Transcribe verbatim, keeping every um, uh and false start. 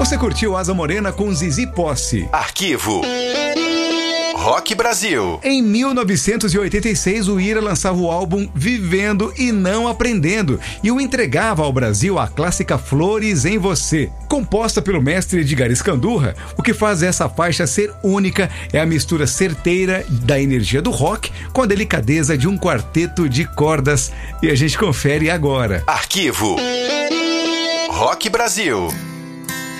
Você curtiu Asa Morena com Zizi Posse. Arquivo Rock Brasil. Em mil novecentos e oitenta e seis, o Ira lançava o álbum Vivendo e Não Aprendendo e o entregava ao Brasil a clássica Flores em Você. Composta pelo mestre Edgar Escandurra, o que faz essa faixa ser única é a mistura certeira da energia do rock com a delicadeza de um quarteto de cordas. E a gente confere agora. Arquivo Rock Brasil.